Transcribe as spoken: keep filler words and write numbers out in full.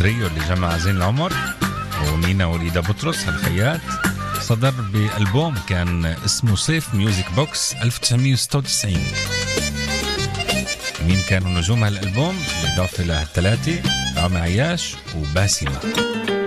تريو اللي جمع زين العمر ونينا وليدا بطرس الخيات، صدر بألبوم كان اسمه صيف ميوزك بوكس ألف وتسعمية وستة وتسعين. مين كانوا نجوم هالألبوم بالإضافة لهالثلاثة؟ رامي عياش وباسمة.